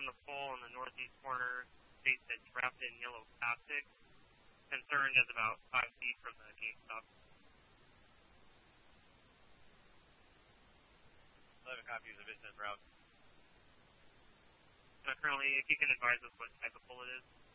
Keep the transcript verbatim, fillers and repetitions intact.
the pole in the northeast corner states it's wrapped in yellow plastic. Concerned is about five feet from the GameStop. eleven copies of it en route. Uh, currently, if you can advise us what type of pole it is.